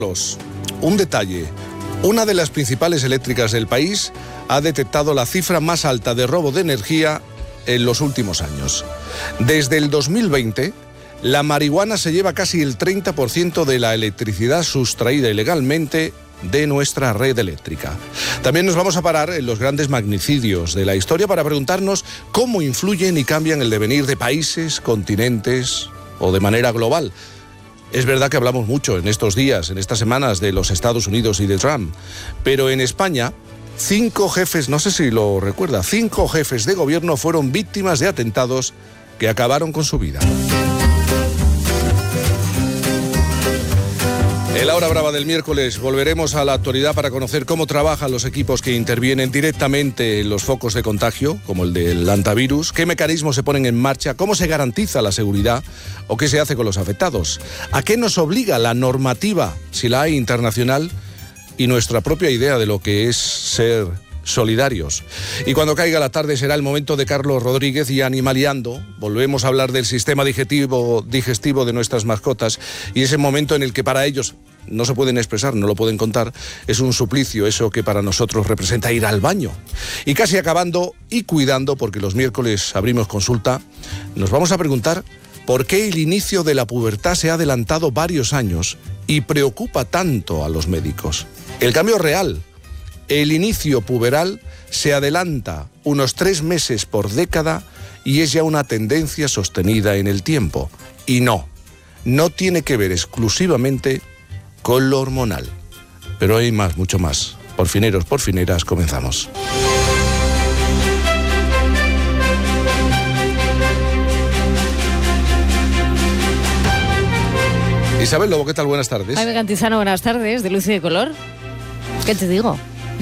Un detalle, una de las principales eléctricas del país ha detectado la cifra más alta de robo de energía en los últimos años. Desde el 2020, la marihuana se lleva casi el 30% de la electricidad sustraída ilegalmente de nuestra red eléctrica. También nos vamos a parar en los grandes magnicidios de la historia para preguntarnos cómo influyen y cambian el devenir de países, continentes o de manera global. Es verdad que hablamos mucho en estos días, en estas semanas, de los Estados Unidos y de Trump, pero en España, 5 jefes, no sé si lo recuerda, 5 jefes de gobierno fueron víctimas de atentados que acabaron con su vida. En la hora brava del miércoles volveremos a la actualidad para conocer cómo trabajan los equipos que intervienen directamente en los focos de contagio, como el del hantavirus, qué mecanismos se ponen en marcha, cómo se garantiza la seguridad o qué se hace con los afectados, a qué nos obliga la normativa, si la hay internacional, y nuestra propia idea de lo que es ser solidarios. Y cuando caiga la tarde será el momento de Carlos Rodríguez y Animaliando. Volvemos a hablar del sistema digestivo de nuestras mascotas y ese momento en el que para ellos no se pueden expresar, no lo pueden contar, es un suplicio, eso que para nosotros representa ir al baño. Y casi acabando y cuidando, porque los miércoles abrimos consulta, nos vamos a preguntar por qué el inicio de la pubertad se ha adelantado varios años y preocupa tanto a los médicos. El cambio real. El inicio puberal se adelanta unos 3 meses por década y es ya una tendencia sostenida en el tiempo. Y no tiene que ver exclusivamente con lo hormonal. Pero hay más, mucho más. Porfineros, porfineras, comenzamos. Isabel Lobo, ¿qué tal? Buenas tardes. Jaime Cantizano, buenas tardes, de Luz y de Color. ¿Qué te digo?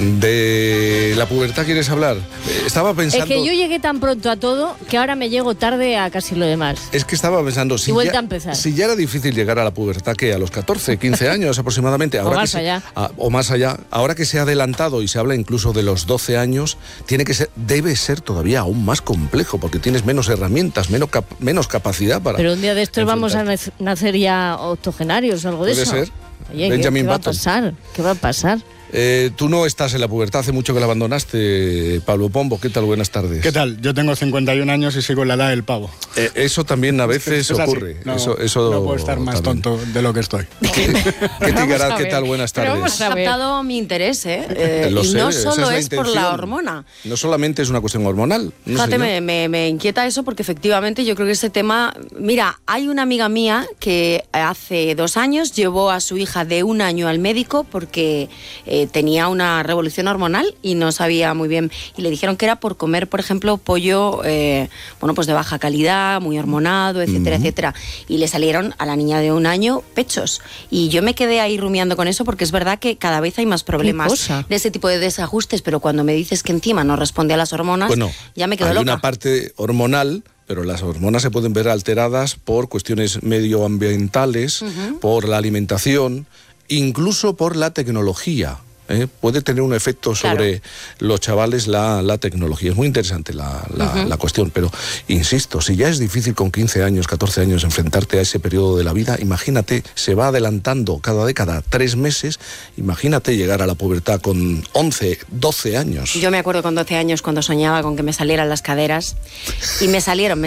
¿De la pubertad quieres hablar? Estaba pensando... Es que yo llegué tan pronto a todo que ahora me llego tarde a casi lo demás. Es que estaba pensando, si ya era difícil llegar a la pubertad, que a los 14, 15 años aproximadamente... Ahora o más allá. O más allá. Ahora que se ha adelantado y se habla incluso de los 12 años, debe ser todavía aún más complejo, porque tienes menos herramientas, menos capacidad para... Pero un día de estos vamos a nacer ya octogenarios o algo de eso. Puede ser. Oye, Benjamin ¿qué va a pasar? ¿Qué va a pasar? Tú no estás en la pubertad, hace mucho que la abandonaste, Pablo Pombo. ¿Qué tal? Buenas tardes. ¿Qué tal? Yo tengo 51 años y sigo en la edad del pavo. Eso también a veces ocurre. No, eso no puedo estar más también. tonto de lo que estoy. ¿Qué tal? Buenas tardes. Pero hemos captado mi interés, Lo y sé, no esa solo la es por la intención. hormona. No solamente es una cuestión hormonal. No, Fíjate, señor. me inquieta eso porque efectivamente yo creo que ese tema... Mira, hay una amiga mía que hace 2 años llevó a su hija de 1 año al médico porque tenía una revolución hormonal y no sabía muy bien, y le dijeron que era por comer, por ejemplo, pollo pues de baja calidad, muy hormonado, etcétera, etcétera, y le salieron a la niña de 1 año pechos, y yo me quedé ahí rumiando con eso porque es verdad que cada vez hay más problemas de ese tipo de desajustes, pero cuando me dices que encima no responde a las hormonas, bueno, ya me quedo hay loca. una parte hormonal, pero las hormonas se pueden ver alteradas por cuestiones medioambientales, por la alimentación, incluso por la tecnología. Puede tener un efecto sobre los chavales la tecnología. Es muy interesante la cuestión, pero insisto, si ya es difícil con 15 años, 14 años enfrentarte a ese periodo de la vida, imagínate, se va adelantando cada década 3 meses, imagínate llegar a la pubertad con 11, 12 años. Yo me acuerdo con 12 años cuando soñaba con que me salieran las caderas, y me salieron.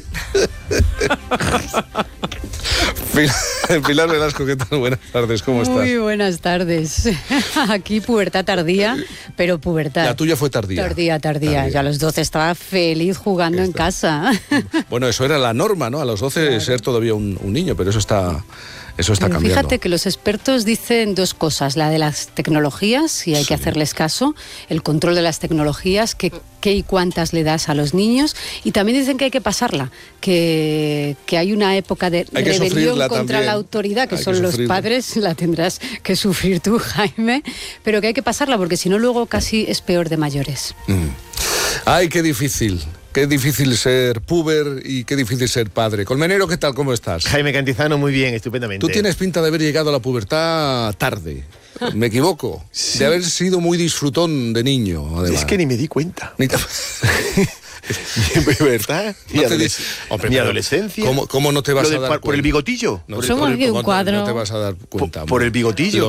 Pilar Velasco, ¿qué tal? Buenas tardes, ¿cómo estás? Muy buenas tardes. Aquí pubertad tardía, pero pubertad. La tuya fue tardía. Tardía. Yo a los 12 estaba feliz jugando en casa. Bueno, eso era la norma, ¿no? A los 12 ser todavía un niño, pero eso está cambiando. Fíjate que los expertos dicen 2 cosas: la de las tecnologías, y hay que hacerles caso, el control de las tecnologías, qué y cuántas le das a los niños, y también dicen que hay que pasarla, que hay una época de rebelión contra también. La autoridad, que son los padres, la tendrás que sufrir tú, Jaime, pero que hay que pasarla porque si no luego casi es peor de mayores. Ay, qué difícil. Qué difícil ser puber y qué difícil ser padre. Colmenero, ¿qué tal? ¿Cómo estás? Jaime Cantizano, muy bien, estupendamente. Tú tienes pinta de haber llegado a la pubertad tarde. ¿Me equivoco? Sí. De haber sido muy disfrutón de niño, además. Es que ni me di cuenta. ¿Verdad? Mi adolescencia. ¿Cómo no te vas a dar cuenta? ¿Por el bigotillo? Somos aquí un cuadro. No te vas a dar cuenta. Por el bigotillo.